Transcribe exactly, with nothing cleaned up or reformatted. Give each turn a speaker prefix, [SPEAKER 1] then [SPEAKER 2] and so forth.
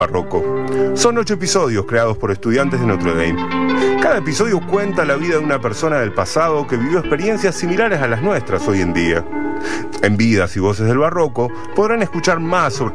[SPEAKER 1] Barroco. Son ocho episodios creados por estudiantes de Notre Dame. Cada episodio cuenta la vida de una persona del pasado que vivió experiencias similares a las nuestras hoy en día. En Vidas y Voces del Barroco podrán escuchar más sobre